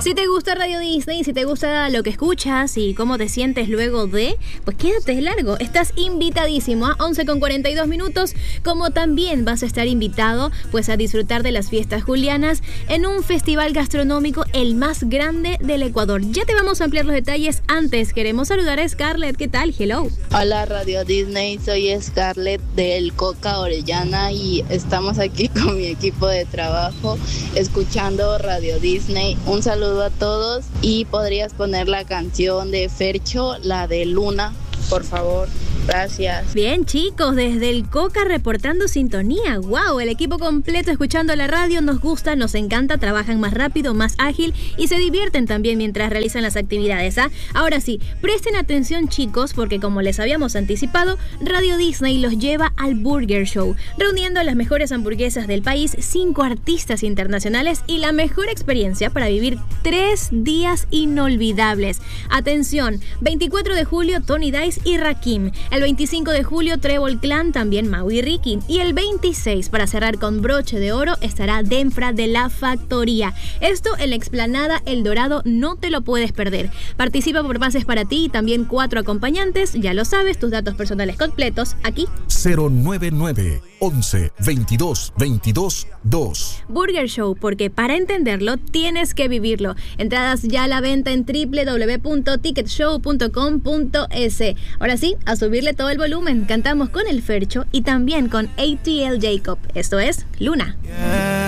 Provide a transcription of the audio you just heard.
Si te gusta Radio Disney, si te gusta lo que escuchas y cómo te sientes luego de, pues quédate de largo. Estás invitadísimo a 11:42, como también vas a estar invitado pues a disfrutar de las fiestas julianas en un festival gastronómico el más grande del Ecuador. Ya te vamos a ampliar los detalles. Antes queremos saludar a Scarlett. ¿Qué tal? Hello. Hola Radio Disney, soy Scarlett del Coca Orellana y estamos aquí con mi equipo de trabajo escuchando Radio Disney. Un saludo a todos y podrías poner la canción de Fercho, la de Luna, por favor. Gracias. Bien, chicos, desde el Coca reportando sintonía. ¡Wow! El equipo completo escuchando la radio. Nos gusta, nos encanta. Trabajan más rápido, más ágil y se divierten también mientras realizan las actividades. Ahora sí, presten atención, chicos, porque como les habíamos anticipado, Radio Disney los lleva al Burger Show, reuniendo las mejores hamburguesas del país, 5 artistas internacionales y la mejor experiencia para vivir 3 días inolvidables. Atención, 24 de julio, Tony Dice y Rakim. El 25 de julio, Trébol Clan, también Mau y Ricky. Y el 26, para cerrar con broche de oro, estará Denfra de La Factoría. Esto en la explanada El Dorado, no te lo puedes perder. Participa por pases para ti y también 4 acompañantes. Ya lo sabes, tus datos personales completos aquí. 099 11 22 22 2. Burger Show, porque para entenderlo tienes que vivirlo. Entradas ya a la venta en www.ticketshow.com.es. Ahora sí, a subirle todo el volumen. Cantamos con el Fercho y también con ATL Jacob. Esto es Luna.